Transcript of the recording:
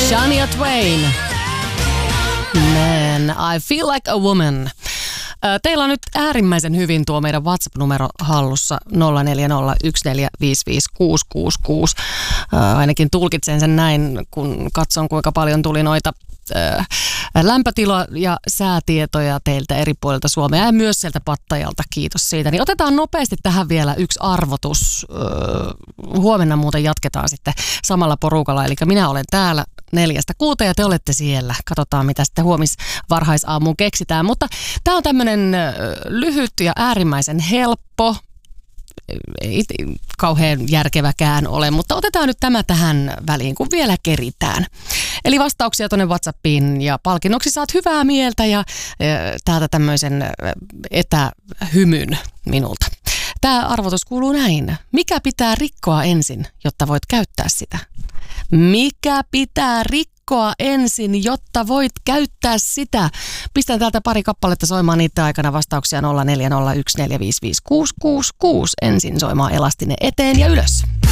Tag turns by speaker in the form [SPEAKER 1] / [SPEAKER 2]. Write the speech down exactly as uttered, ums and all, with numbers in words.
[SPEAKER 1] Shania Twain. Man, I feel like a woman. Teillä on nyt äärimmäisen hyvin tuo meidän WhatsApp-numero hallussa nolla neljä nolla yksi neljä viisi viisi kuusi kuusi kuusi. Ainakin tulkitsen sen näin, kun katson kuinka paljon tuli noita lämpötila- ja säätietoja teiltä eri puolilta Suomea ja myös sieltä Pattajalta. Kiitos siitä. Niin otetaan nopeasti tähän vielä yksi arvotus. Huomenna muuten jatketaan sitten samalla porukalla. Eli minä olen täällä neljästä kuuteen ja te olette siellä. Katsotaan, mitä sitten huomis varhaisaamuun keksitään. Mutta tämä on tämmöinen lyhyt ja äärimmäisen helppo. Ei kauhean järkeväkään ole, mutta otetaan nyt tämä tähän väliin, kun vielä keritään. Eli vastauksia tuonne WhatsAppiin ja palkinnoksi saat hyvää mieltä ja, ja täältä tämmöisen etähymyn minulta. Tämä arvotus kuuluu näin. Mikä pitää rikkoa ensin, jotta voit käyttää sitä? Mikä pitää rikkoa ensin, jotta voit käyttää sitä? Pistän täältä pari kappaletta soimaan niitä aikana vastauksia nolla neljä nolla yksi neljä viisi viisi kuusi kuusi kuusi. Ensin soimaan elastinen eteen ja ylös.